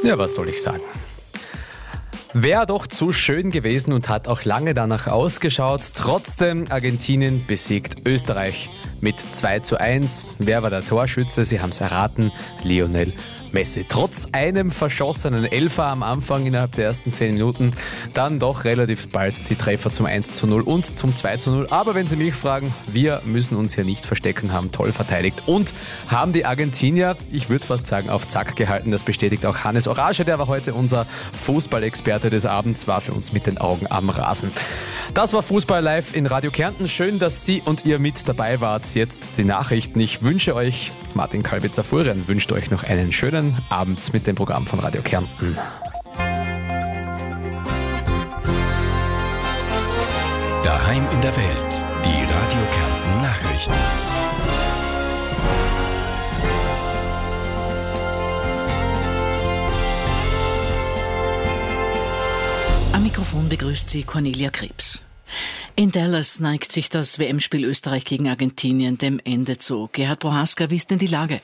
Ja, was soll ich sagen? Wäre doch zu schön gewesen und hat auch lange danach ausgeschaut. Trotzdem, Argentinien besiegt Österreich mit 2:1. Wer war der Torschütze? Sie haben es erraten, Lionel Messi. Trotz einem verschossenen Elfer am Anfang innerhalb der ersten 10 Minuten, dann doch relativ bald die Treffer zum 1:0 und zum 2:0. Aber wenn Sie mich fragen, wir müssen uns hier nicht verstecken, haben toll verteidigt und haben die Argentinier, ich würde fast sagen, auf Zack gehalten. Das bestätigt auch Hannes Orage, der war heute unser Fußballexperte des Abends, war für uns mit den Augen am Rasen. Das war Fußball live in Radio Kärnten. Schön, dass Sie und ihr mit dabei wart. Jetzt die Nachrichten. Ich wünsche euch, Martin Kalbitzer-Furian wünscht euch noch einen schönen Abend mit dem Programm von Radio Kärnten. Daheim in der Welt. Die Radio Kärnten Nachrichten. Am Mikrofon begrüßt Sie Cornelia Krebs. In Dallas neigt sich das WM-Spiel Österreich gegen Argentinien dem Ende zu. Gerhard Prohaska, wie ist denn die Lage?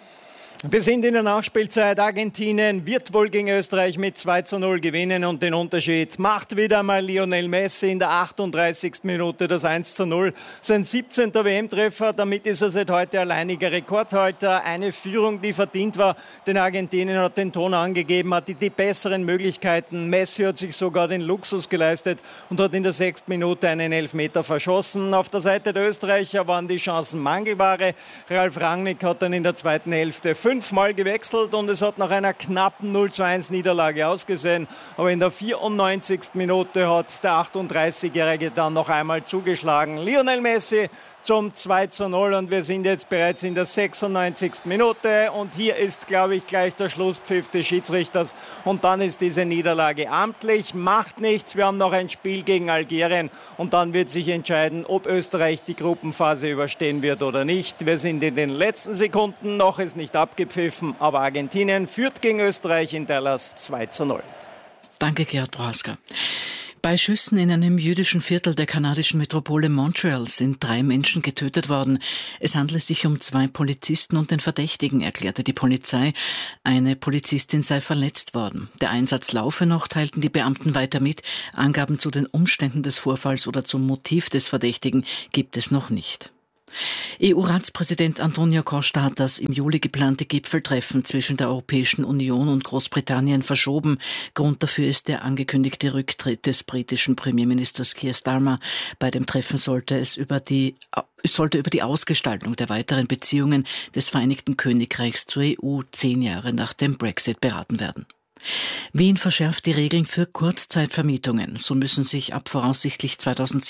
Wir sind in der Nachspielzeit. Argentinien wird wohl gegen Österreich mit 2:0 gewinnen und den Unterschied macht wieder mal Lionel Messi in der 38. Minute das 1:0. Sein 17. WM-Treffer, damit ist er seit heute alleiniger Rekordhalter. Eine Führung, die verdient war. Den Argentinien hat den Ton angegeben, hat die besseren Möglichkeiten. Messi hat sich sogar den Luxus geleistet und hat in der 6. Minute einen Elfmeter verschossen. Auf der Seite der Österreicher waren die Chancen Mangelware. Ralf Rangnick hat dann in der zweiten Hälfte 5-mal gewechselt und es hat nach einer knappen 0:1 Niederlage ausgesehen. Aber in der 94. Minute hat der 38-Jährige dann noch einmal zugeschlagen. Lionel Messi zum 2:0 und wir sind jetzt bereits in der 96. Minute und hier ist, glaube ich, gleich der Schlusspfiff des Schiedsrichters und dann ist diese Niederlage amtlich, macht nichts, wir haben noch ein Spiel gegen Algerien und dann wird sich entscheiden, ob Österreich die Gruppenphase überstehen wird oder nicht. Wir sind in den letzten Sekunden, noch ist nicht abgepfiffen, aber Argentinien führt gegen Österreich in Dallas 2:0. Danke, Gerhard Prohaska. Bei Schüssen in einem jüdischen Viertel der kanadischen Metropole Montreal sind 3 Menschen getötet worden. Es handle sich um 2 Polizisten und den Verdächtigen, erklärte die Polizei. Eine Polizistin sei verletzt worden. Der Einsatz laufe noch, teilten die Beamten weiter mit. Angaben zu den Umständen des Vorfalls oder zum Motiv des Verdächtigen gibt es noch nicht. EU-Ratspräsident Antonio Costa hat das im Juli geplante Gipfeltreffen zwischen der Europäischen Union und Großbritannien verschoben. Grund dafür ist der angekündigte Rücktritt des britischen Premierministers Keir Starmer. Bei dem Treffen sollte über die Ausgestaltung der weiteren Beziehungen des Vereinigten Königreichs zur EU 10 Jahre nach dem Brexit beraten werden. Wien verschärft die Regeln für Kurzzeitvermietungen. So müssen sich ab voraussichtlich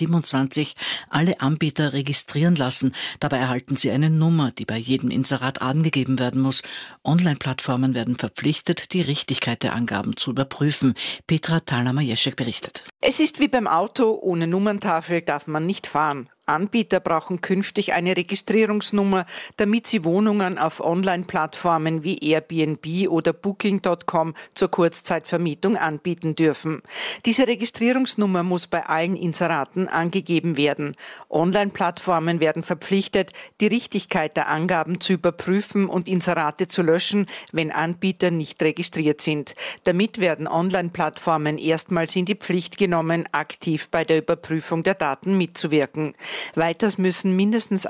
2027 alle Anbieter registrieren lassen. Dabei erhalten sie eine Nummer, die bei jedem Inserat angegeben werden muss. Online-Plattformen werden verpflichtet, die Richtigkeit der Angaben zu überprüfen. Petra Thalhammer-Jeschek berichtet. Es ist wie beim Auto, ohne Nummerntafel darf man nicht fahren. Anbieter brauchen künftig eine Registrierungsnummer, damit sie Wohnungen auf Online-Plattformen wie Airbnb oder Booking.com zur Kurzzeitvermietung anbieten dürfen. Diese Registrierungsnummer muss bei allen Inseraten angegeben werden. Online-Plattformen werden verpflichtet, die Richtigkeit der Angaben zu überprüfen und Inserate zu löschen, wenn Anbieter nicht registriert sind. Damit werden Online-Plattformen erstmals in die Pflicht genommen, aktiv bei der Überprüfung der Daten mitzuwirken. Weiters müssen mindestens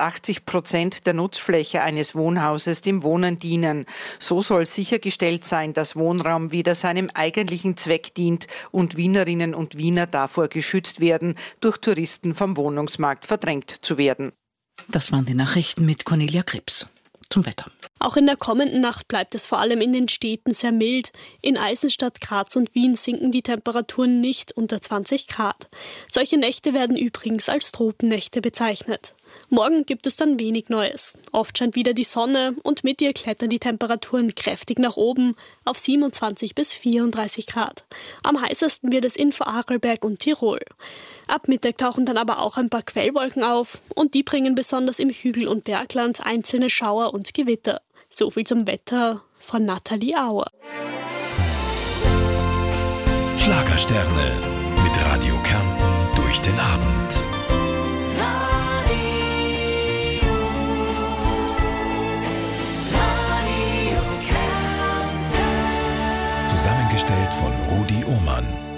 80% der Nutzfläche eines Wohnhauses dem Wohnen dienen. So soll sichergestellt sein, dass Wohnraum wieder seinem eigentlichen Zweck dient und Wienerinnen und Wiener davor geschützt werden, durch Touristen vom Wohnungsmarkt verdrängt zu werden. Das waren die Nachrichten mit Cornelia Krebs. Zum Wetter. Auch in der kommenden Nacht bleibt es vor allem in den Städten sehr mild. In Eisenstadt, Graz und Wien sinken die Temperaturen nicht unter 20 Grad. Solche Nächte werden übrigens als Tropennächte bezeichnet. Morgen gibt es dann wenig Neues. Oft scheint wieder die Sonne und mit ihr klettern die Temperaturen kräftig nach oben auf 27 bis 34 Grad. Am heißesten wird es in Vorarlberg und Tirol. Ab Mittag tauchen dann aber auch ein paar Quellwolken auf und die bringen besonders im Hügel- und Bergland einzelne Schauer und Gewitter. So viel zum Wetter von Nathalie Auer. Schlagersterne mit Radio Kärnten durch den Abend. Zusammengestellt von Rudi Ohmann.